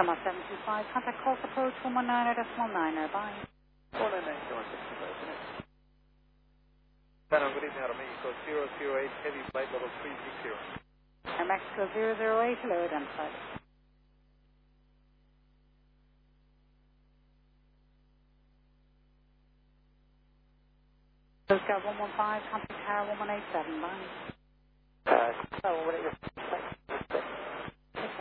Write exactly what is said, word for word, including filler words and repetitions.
Summer seven two five, contact call approach one one nine decimal nine, bye. one nine nine seven six five. Hello, good evening, Army. Code zero zero eight, heavy flight level three six zero. Air Mexico zero zero eight, hello, identified. Coast Guard one one five, contact tower one one eight seven, bye. Uh, oh, what are you?